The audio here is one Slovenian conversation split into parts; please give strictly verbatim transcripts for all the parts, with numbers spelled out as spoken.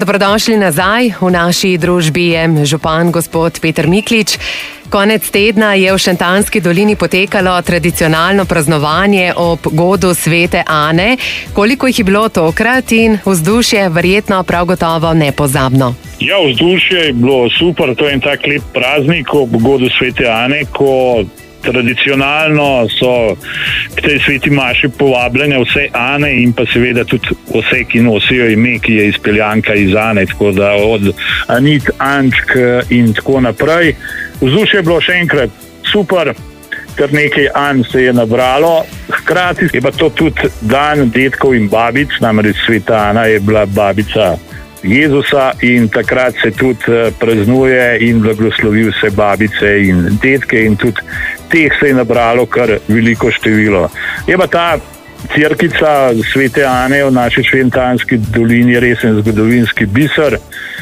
Dobrodošli nazaj. V naši družbi je župan gospod Peter Miklič. Konec tedna je v Šentanjski dolini potekalo tradicionalno praznovanje ob godu Svete Ane. Koliko jih je bilo tokrat in vzdušje verjetno prav gotovo nepozabno? Ja, vzdušje je bilo super, to je en tak lep praznik ob godu Svete Ane, ko tradicionalno so k tej sveti maši povabljene vse Ane in pa seveda tudi vse, ki nosijo ime, ki je izpeljanka iz Ane, tako da od Anit, Ančk in tako naprej. Vzdušje je bilo še enkrat super, kar nekaj An se je nabralo, hkrati je pa to tudi dan dedkov in babic, namreč Sveta Ana je bila babica Jezusa in takrat se tudi praznuje in blagoslovi vse babice in dedke in tudi teh se je nabralo kar veliko število. Je pa ta cerkica Svete Ane v naši Šentanjski dolini resen zgodovinski biser.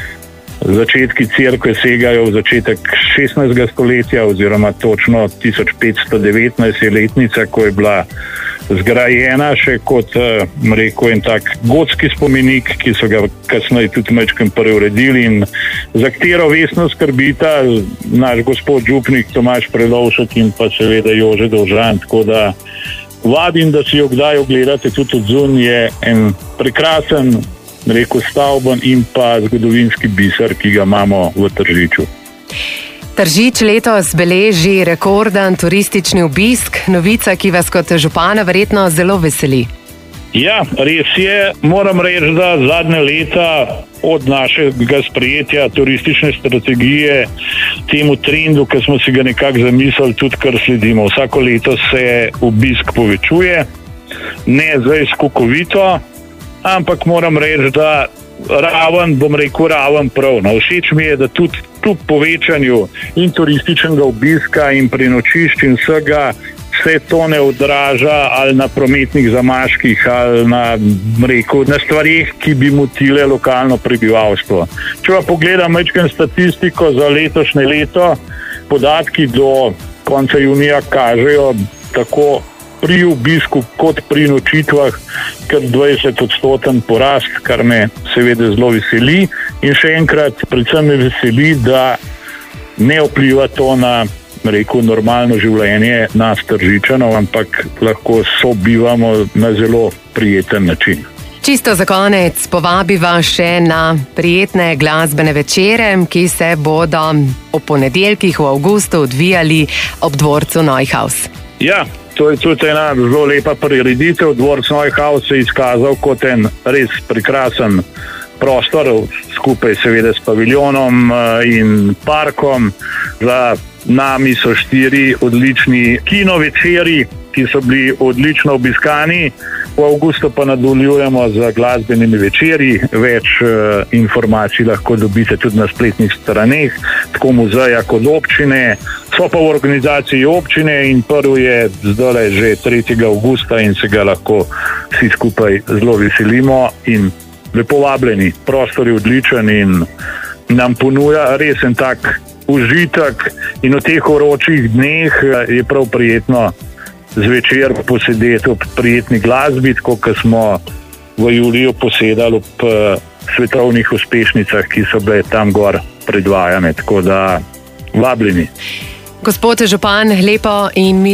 Začetki cerkve segajo v začetek šestnajstega stoletja oziroma točno tisoč petsto devetnajst je letnica, ko je bila zgrajena še kot, rekel, en tak gotski spomenik, ki so ga kasneje tudi majčkeno preuredili in za katero vestno skrbita naš gospod župnik Tomaž Prelovšek in pa seveda Jože Dovžan, tako da vabim, da si jo kdaj ogledate tudi od zunaj, je en prekrasen, rekel, stavben in pa zgodovinski biser, ki ga imamo v Tržiču. Tržič letos beleži rekorden turistični obisk, novica, ki vas kot župana verjetno zelo veseli. Ja, res je. Moram reči, da zadnje leta od našega sprejetja turistične strategije temu trendu, ki smo si ga nekako zamislili, tudi kar sledimo. Vsako leto se obisk povečuje, ne zdaj skokovito, ampak moram reči, da raven, bom rekel, raven prav. No, všeč mi je, da tudi kljub povečanju in turističnega obiska in prenočišč in vsega, vse to ne odraža ali na prometnih zamaških ali na, rekel, na stvarih, ki bi motile lokalno prebivalstvo. Če pa pogledam majčkeno statistiko za letošnje leto, podatki do konca junija kažejo tako pri obisku kot pri nočitvah kar dvajset odstoten porast, kar me seveda zelo veseli. In še enkrat, predvsem me veseli, da ne vpliva to na, rekel, normalno življenje nas Tržičanov, ampak lahko sobivamo na zelo prijeten način. Čisto za konec povabiva še na prijetne glasbene večere, ki se bodo ob ponedeljkih v avgustu odvijali ob dvorcu Neuhaus. Ja, to je tudi ena zelo lepa prireditev. Dvorec Neuhaus se je izkazal kot en res prekrasen prostor, skupaj seveda s paviljonom in parkom. Za nami so štiri odlični kinovečeri, ki so bili odlično obiskani. V avgustu pa nadaljujemo z glasbenimi večeri. Več uh, informacij lahko dobite tudi na spletnih straneh, tako muzeja kot občine. So pa v organizaciji občine in prvi je zdaj že tretjega avgusta in se ga lahko vsi skupaj zelo veselimo in lepo vabljeni. Prostor je odličen in nam ponuja res en tak užitek in v teh vročih dneh je prav prijetno zvečer posedeti ob prijetni glasbi, tako kot smo v juliju posedali ob svetovnih uspešnicah, ki so bile tam gor predvajane, tako da vabljeni. Gospod župan, lepo in